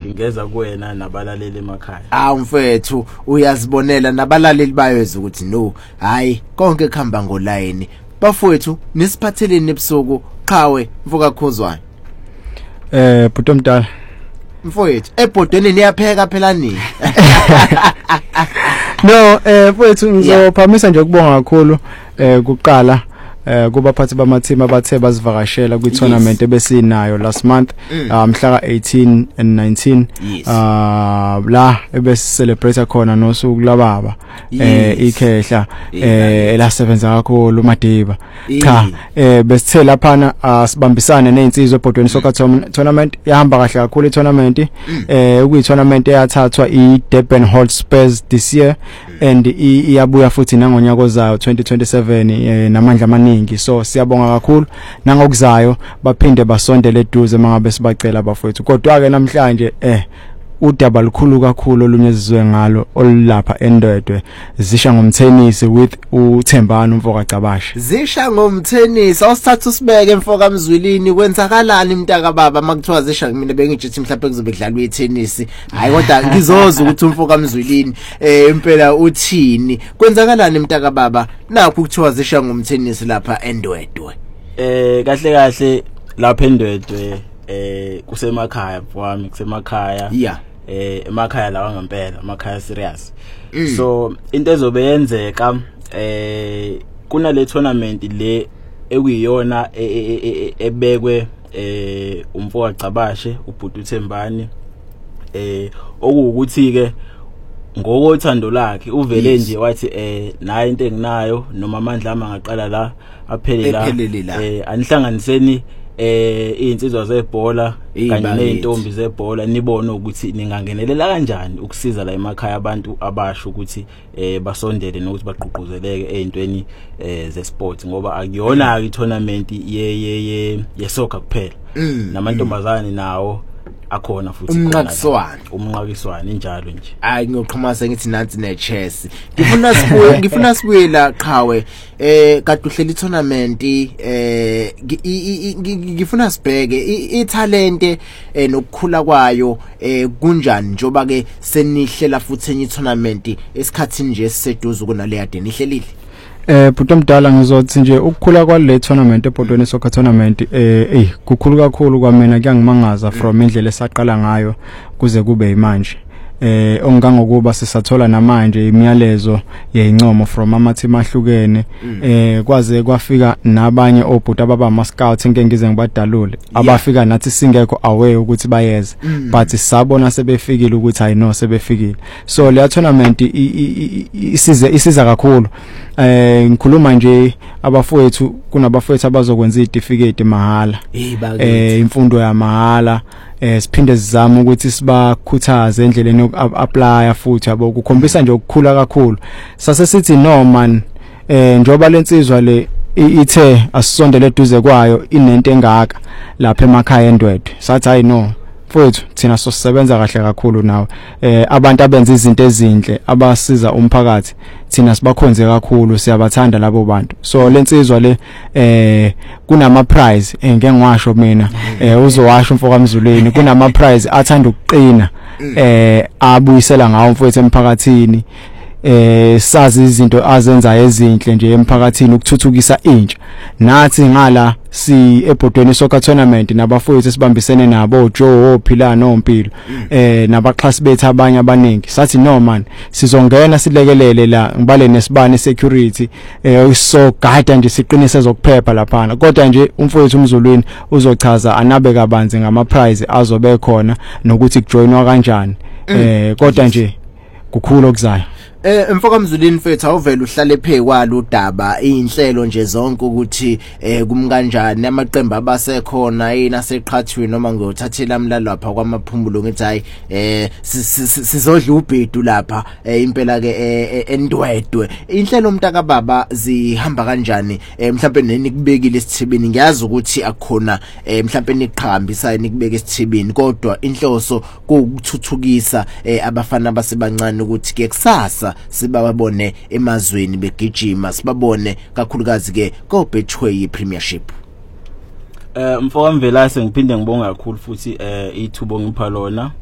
ngingeza kuwena nabalaleli emakhaya. Mfethu uyazibonela nabalaleli bayezwa ukuthi no hayi konke kuhamba ngolayini. Bafowethu nisiphatheleni ebusuku Qhawe mvuka Khuzwayo. Bhuti omdala. Mfowethu ebhodweni niyapheka phela nini? No mfowethu ngizophamisa nje ukubonga kakhulu kuqala kubaphathi bamateam abathe bazivakashela kwi tournament ebesinayo last month mhla ka18 and 19 la ebese celebrate khona nosuku lababa ikhehla elasebenza kakhulu Madiba cha besithe lapha sibambisane nezinsizwe ebhodweni soccer tournament yahamba kahle kakhulu i tournament ukuyi tournament eyathathwa i Durban Hotspurs this year and iyabuya futhi nangonyaka ozayo 2027 namandla amaningi. So siyabonga kakhulu nangokuzayo baphinde basondele eduze mangabe sibacela bafowethu. Kodwa ke namhlanje udaba lukhulu kakhulu olunyezizwe ngalo olulapha eNdwedwe zisha ngomthenisi with uThembani Mfoka Cabashe. Zisha ngomthenisi awusithatha usibeke Mfoka Mzwilini kwenzakalani mntaka baba makuthiwa zisha mina bengijithi mhlawumbe kuzobe kudlalwa itennis. Hayi kodwa ngizoza ukuthi uMfoka Mzwilini impela uthini kwenzakalani mntaka baba nakho kuthiwa zisha ngomthenisi lapha eNdwedwe. Kahle lapha eNdwedwe kusemakhaya wami kusemakhaya. Yeah. Emakhaya lawa ngempela emakhaya serious. So into ezobe yenzeka kuna le tournament le ekuyiyona ebekwe uMfoka Cabashe ubhuti uThembani okuwukuthi ke ngokothando lakhe uvele nje wathi nayo into enginayo noma amandla ami angaqala la aphele la anihlanganiseni insizwa zebhola kanye nezintombi zebhola nibone ukuthi ningangenelela kanjani ukusiza la emakhaya abantu abasho ukuthi basondele nokuthi baqhuquzeleke ezintweni zesport ngoba akuyona i tournament ye soccer kuphela namantombazane nawo akhona futhi umnqakiswano njalo nje. Hayi ngiyoqhumasa ngithi nansi ne chess ngifuna sibuyela Qhawe kade uhlela i tournament ngifuna sibheke i talent nokukhula kwayo kunjani njoba ke senihlela futhi enye tournament esikhathini nje esiseduze kunale yade nihlelile. Bhuti omdala ngizothi nje ukukhula kwale tournament ebhodweni soccer tournament kukhulu kakhulu kwamina kuyangimangaza from indlela esaqala ngayo kuze kube manje. Ongangokuba sisathola namanje imiyalezo yeincomo from amateam ahlukene kwaze kwafika nabanye obhuti ababa scouts ngeke ngize ngibadalule abafika nathi singekho aware ukuthi bayeze but sabona sebefikile ukuthi I know sebefikile. So le tournament isiza kakhulu. Ngikhuluma nje abafowethu kunabafowethu abazokwenza icertificate mahala imfundo yamahala siphinde sizama ukuthi sibakhuthaze endleleni yoku-apply futhi yabo kukhombisa nje ukukhula kakhulu. Sase sithi no man njoba lensizwa le ithe asisondele eduze kwayo inento engaka lapha emakhaya eNdwedwe sathi hayi no mfowethu thina sosebenza kahle kakhulu nawe abantu abenza izinto ezinhle abasiza umphakathi thina sibakhonze kakhulu siyabathanda labo bantu. So lensizwa le kunama prize ngeke ngiwasho mina uzowasho Mfoka Mzuleni kunama prize athanda ukuqina abuyisela ngawo mfowethu emphakathini sazi izinto azenza ezinhle nje emphakathini ukuthuthukisa intsha. Nathi ngala si ebhodweni soccer tournament nabafowethu sibambisene nabo Joe ophilana ompilo nabaxhasi bethu abanye abaningi sathi no man sizongena silekelele la ngibale nesibane security so guide nje siqinise zokuphepha laphana kodwa nje umfowethu uMzulwini uzochaza anabe kabanzi ngama prize azobe khona nokuthi kujoinwa kanjani kodwa nje kukhulu okuzayo. Mfoka Mzulini mfethu awuvela uhlale phekwalo udaba inhlelo nje zonke ukuthi kumkanjani amaqembu abasekhona yini aseqhathweni noma ngiyothathela mlalo lapha kwamaphumulo ngithi hayi sizodla ubhedu lapha impela ke eNdwedwe inhlelo mntaka baba zihamba kanjani mhlawumbe nenikubekile isithibini ngiyazi ukuthi akukhona mhlawumbe niqhambisa nikubeka isithibini kodwa inhloso ukuthuthukisa abafana basebancane ukuthi ke kusasa sibabone emazweni begijima sibabone kakhulukazi ke ko Betway Premiership. Mfoka Mvelase ngiphinde ngibonga kakhulu futhi ithubo ngipha lona